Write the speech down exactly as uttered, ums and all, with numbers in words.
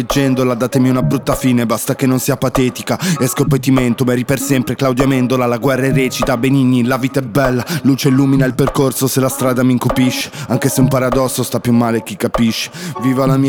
leggendola, datemi una brutta fine, basta che non sia patetica. Esco poi ti mento, Mary per sempre, Claudio Amendola. La guerra è recita, Benigni, la vita è bella. Luce illumina il percorso se la strada mi incupisce. Anche se un paradosso sta più male chi capisce. Viva la mia